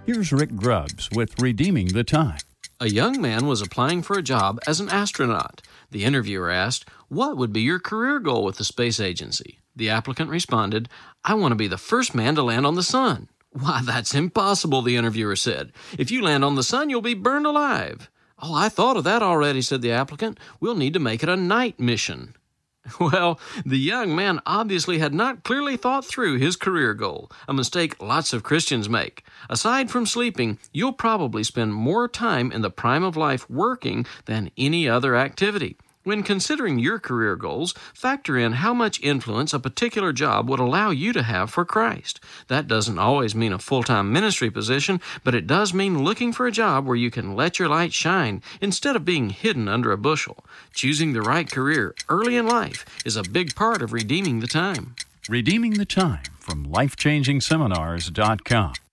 Here's Rick Grubbs with Redeeming the Time. A young man was applying for a job as an astronaut. The interviewer asked, "What would be your career goal with the space agency?" The applicant responded, "I want to be the first man to land on the sun." "Why, that's impossible," the interviewer said. "If you land on the sun, you'll be burned alive." "Oh, I thought of that already," said the applicant. "We'll need to make it a night mission." Well, the young man obviously had not clearly thought through his career goal, a mistake lots of Christians make. Aside from sleeping, you'll probably spend more time in the prime of life working than any other activity. When considering your career goals, factor in how much influence a particular job would allow you to have for Christ. That doesn't always mean a full-time ministry position, but it does mean looking for a job where you can let your light shine instead of being hidden under a bushel. Choosing the right career early in life is a big part of redeeming the time. Redeeming the Time from LifechangingSeminars.com.